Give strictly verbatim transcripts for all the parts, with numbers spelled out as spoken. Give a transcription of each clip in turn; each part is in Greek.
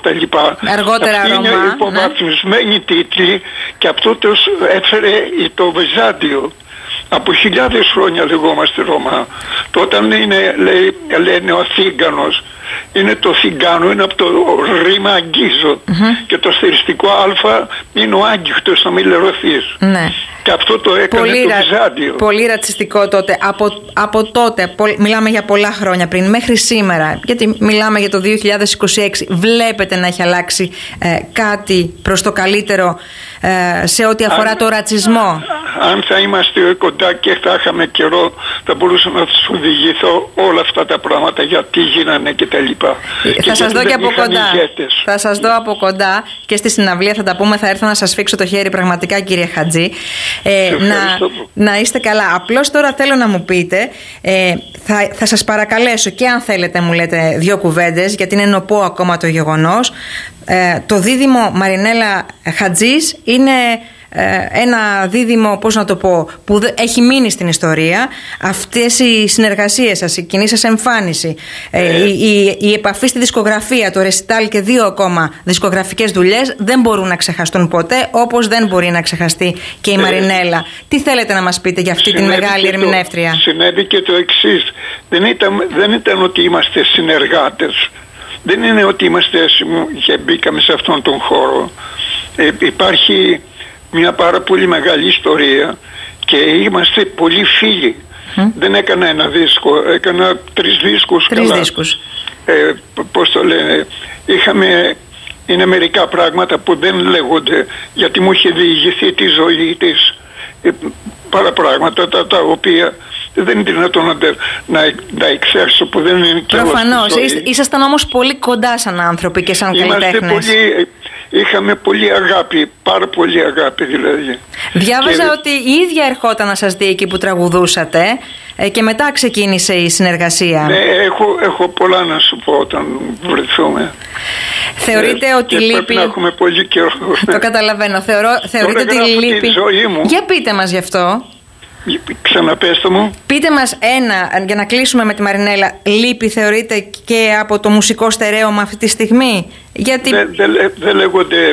τα λοιπά. Αργότερα Αυτή Ρωμά, είναι υποβαθμισμένη ναι. τίτλη και αυτό το έφερε το Βυζάντιο. Από χιλιάδες χρόνια λεγόμαστε Ρωμά. Το όταν είναι, λέει, λένε ο Αθήγανος, είναι το Θηγάνο, είναι από το ρήμα αγγίζω. Mm-hmm. Και το στεριστικό α είναι ο άγγιχτος, να μην λερωθείς. Ναι. Και αυτό το έκανε πολύ το Βυζάντιο. Πολύ ρατσιστικό τότε. Από, από τότε, πο, μιλάμε για πολλά χρόνια πριν, μέχρι σήμερα, γιατί μιλάμε για το δύο χιλιάδες είκοσι έξι. Βλέπετε να έχει αλλάξει ε, κάτι προς το καλύτερο ε, σε ό,τι αφορά αν, το ρατσισμό? Αν θα είμαστε κοντά και θα είχαμε καιρό, θα μπορούσα να σου οδηγηθώ όλα αυτά τα πράγματα, γιατί γίνανε και τα λοιπά. Θα και σας δω και από κοντά. Ηγέτες. Θα σας δω από κοντά και στη συναυλία θα τα πούμε. Θα έρθω να σας σφίξω το χέρι, πραγματικά, κύριε Χατζή. Ε, να, να είστε καλά. Απλώς τώρα θέλω να μου πείτε, ε, θα, θα σας παρακαλέσω, και αν θέλετε μου λέτε δύο κουβέντες, γιατί είναι νοπό ακόμα το γεγονός. Ε, το δίδυμο Μαρινέλα Χατζής είναι ε, ένα δίδυμο, πώς να το πω, που έχει μείνει στην ιστορία. Αυτές οι συνεργασίες σας, η κοινή σας εμφάνιση, ε, η, η, η επαφή στη δισκογραφία, το ρεσιτάλ και δύο ακόμα δισκογραφικές δουλειές δεν μπορούν να ξεχαστούν ποτέ, όπως δεν μπορεί να ξεχαστεί και η ε, Μαρινέλα. Τι θέλετε να μας πείτε για αυτή την μεγάλη ερμηνεύτρια? Συνέβη και το εξής. Δεν ήταν, δεν ήταν ότι είμαστε συνεργάτες. Δεν είναι ότι είμαστε και μπήκαμε σε αυτόν τον χώρο. Ε, υπάρχει μια πάρα πολύ μεγάλη ιστορία και είμαστε πολύ φίλοι. Mm. Δεν έκανα ένα δίσκο, έκανα τρεις δίσκους. Τρεις καλά. δίσκους. Ε, πώς το λένε, είχαμε, είναι μερικά πράγματα που δεν λέγονται, γιατί μου είχε διηγηθεί τη ζωή της, ε, παραπράγματα τα, τα οποία δεν είναι δυνατόν να, να, να εξέρσω, που δεν είναι και προφανώς. Ήσασταν όμως πολύ κοντά σαν άνθρωποι και σαν καλλιτέχνες. Πολύ, είχαμε πολύ αγάπη, πάρα πολύ αγάπη δηλαδή. Διάβαζα και... ότι η ίδια ερχόταν να σας δει εκεί που τραγουδούσατε και μετά ξεκίνησε η συνεργασία. Ναι, έχω, έχω πολλά να σου πω όταν βρεθούμε. Θεωρείτε ε, ότι και λείπει... πρέπει να έχουμε πολύ καιρό. Το καταλαβαίνω. Θεωρώ, θεωρείτε ότι λείπει... Για πείτε μας γι' αυτό. Ξαναπέστε μου. Πείτε μας ένα, για να κλείσουμε με τη Μαρινέλα. Λείπει, θεωρείτε, και από το μουσικό στερέωμα αυτή τη στιγμή? Γιατί... Δεν δε, δε λέγονται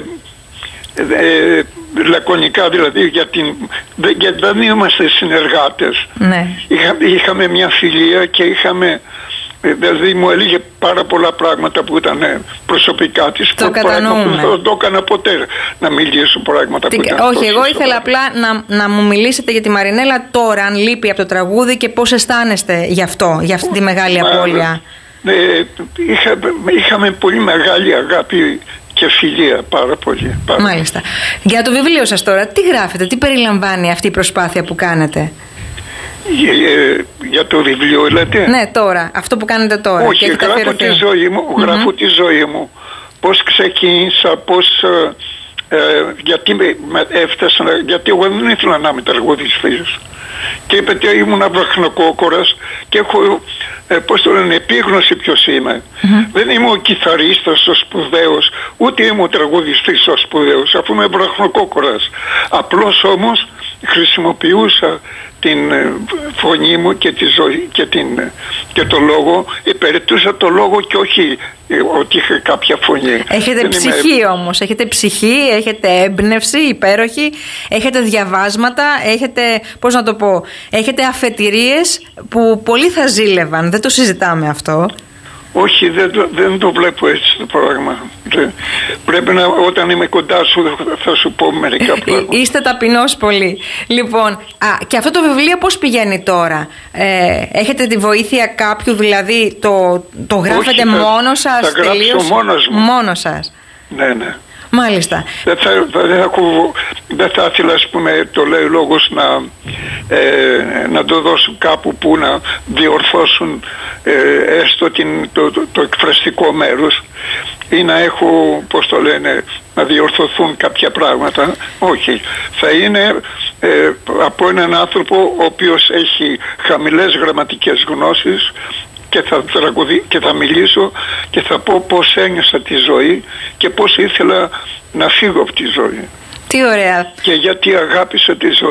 ε, λακωνικά δηλαδή, γιατί δεν δε είμαστε συνεργάτες. Ναι. Είχα, είχαμε μια φιλία και είχαμε... Δηλαδή μου έλεγε πάρα πολλά πράγματα που ήταν προσωπικά της. Το κατανοούμε. Δεν το έκανα ποτέ να μιλήσω πράγματα Τι, που ήταν. Όχι, εγώ ήθελα απλά να, να μου μιλήσετε για τη Μαρινέλα τώρα, αν λείπει από το τραγούδι, και πώς αισθάνεστε γι' αυτό, για αυτή τη μεγάλη Μα, απώλεια. Ε, είχα, είχαμε πολύ μεγάλη αγάπη και φιλία, πάρα πολύ. Πάρα. Μάλιστα. Για το βιβλίο σας τώρα, τι γράφετε, τι περιλαμβάνει αυτή η προσπάθεια που κάνετε? Για, για το βιβλίο λέτε? Ναι, τώρα, αυτό που κάνετε τώρα. Όχι, και γράφω τη ζωή μου, mm-hmm. γράφω τη ζωή μου. Πώς ξεκίνησα, πώς... Ε, γιατί με έφτασα, γιατί εγώ δεν ήθελα να είμαι τραγουδιστής. Και είπε ότι ήμουν βραχνοκόκορας και έχω, ε, πώς το λένε, επίγνωση ποιος είμαι. Mm-hmm. Δεν είμαι ο κιθαρίστας ο σπουδαίος, ούτε είμαι ο τραγουδιστής ο σπουδαίος, αφού είμαι βραχνοκόκορας. Απλώς όμως χρησιμοποιούσα την φωνή μου και τη ζωή και, την, και το λόγο, υπηρετούσα το λόγο και όχι ότι είχε κάποια φωνή. Έχετε Δεν ψυχή είμαι... όμως, έχετε ψυχή, έχετε έμπνευση υπέροχη, έχετε διαβάσματα, έχετε, πώς να το πω, έχετε αφετηρίες που πολλοί θα ζήλευαν, δεν το συζητάμε αυτό. Όχι, δεν το, δεν το βλέπω έτσι το πράγμα. Πρέπει να, όταν είμαι κοντά σου, θα σου πω μερικά πράγματα. Είστε ταπεινός πολύ. Λοιπόν, α, και αυτό το βιβλίο πώς πηγαίνει τώρα? Ε, έχετε τη βοήθεια κάποιου, δηλαδή το, το γράφετε? Όχι, μόνο σας? Θα γράψω τελείως, μόνος μου. Μόνο σας. Ναι, ναι. Μάλιστα. Δεν θα, δεν θα, δεν θα ήθελα, ας πούμε, το λέει λόγος να, ε, να το δώσουν κάπου που να διορθώσουν ε, έστω την, το, το, το εκφραστικό μέρος, ή να έχω, πώς το λένε, να διορθωθούν κάποια πράγματα. Όχι. Θα είναι ε, από έναν άνθρωπο ο οποίος έχει χαμηλές γραμματικές γνώσεις, και θα τραγουδί, και θα μιλήσω και θα πω πώς ένιωσα τη ζωή και πώς ήθελα να φύγω από τη ζωή. Τι ωραία. Και γιατί αγάπησα τη ζωή.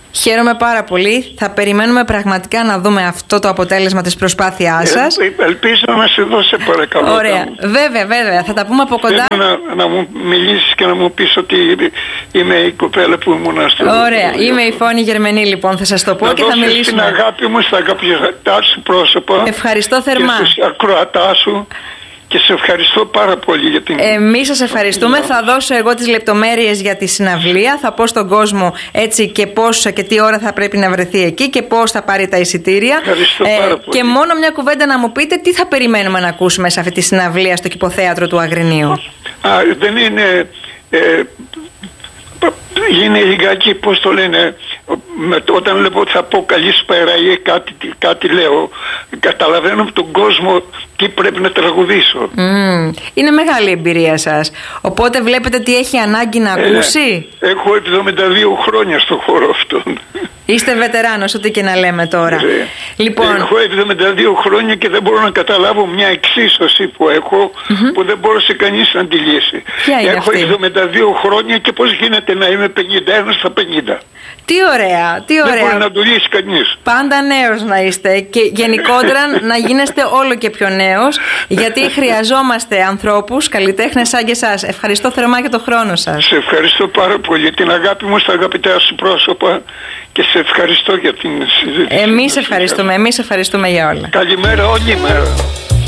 Χαίρομαι πάρα πολύ. Θα περιμένουμε πραγματικά να δούμε αυτό το αποτέλεσμα της προσπάθειάς σας. Ε, ελπίζω να σε δω, σε παρακαλώ. Ωραία. Βέβαια, βέβαια. Θα τα πούμε από κοντά. Θέλω να, να μου μιλήσεις και να μου πεις ότι είμαι η κοπέλα που ήμουν στο. Ωραία. Είμαι η Φώνη Γερμενή, λοιπόν. Θα σας το πω να και θα μιλήσουμε. Την αγάπη μου στα αγαπητά σου πρόσωπα. Ευχαριστώ θερμά. Και στους ακροατάς σου. Και σε ευχαριστώ πάρα πολύ για την... Εμείς σας ευχαριστούμε. Θα δώσω εγώ τις λεπτομέρειες για τη συναυλία. Θα πω στον κόσμο έτσι και πώς και τι ώρα θα πρέπει να βρεθεί εκεί και πώς θα πάρει τα εισιτήρια. Ευχαριστώ ε, πάρα πολύ. Και μόνο μια κουβέντα να μου πείτε, τι θα περιμένουμε να ακούσουμε σε αυτή τη συναυλία στο Κηποθέατρο του Αγρινίου. Α, δεν είναι... Ε, είναι λιγάκι, πώς το λένε, με, όταν λέω ότι θα πω καλησπέρα ή κάτι, κάτι λέω, καταλαβαίνω από τον κόσμο τι πρέπει να τραγουδήσω. Mm, είναι μεγάλη εμπειρία σας. Οπότε βλέπετε τι έχει ανάγκη να ακούσει. Ε, έχω εβδομήντα δύο χρόνια στο χώρο αυτόν. Είστε βετεράνος, ό,τι και να λέμε τώρα. Ε, λοιπόν... Έχω εβδομήντα δύο χρόνια και δεν μπορώ να καταλάβω μια εξίσωση που έχω mm-hmm. που δεν μπορούσε κανείς να τη λύσει. Έχω αυτή? εβδομήντα δύο χρόνια και πώς γίνεται να είμαι πενήντα ένα στα πενήντα. Τι ωραία, τι ωραία. Δεν μπορεί να το λύσει κανείς. Πάντα νέος να είστε και γενικότερα να γίνεστε όλο και πιο νέος, γιατί χρειαζόμαστε ανθρώπους, καλλιτέχνες σαν και εσάς. Ευχαριστώ θερμά για το χρόνο σας. Σε ευχαριστώ πάρα πολύ. Την αγάπη μου στα αγαπητά σου πρόσωπα και σε ευχαριστώ για την συζήτηση. Εμείς ευχαριστούμε, εμείς ευχαριστούμε για όλα. Καλημέρα όλη μέρα.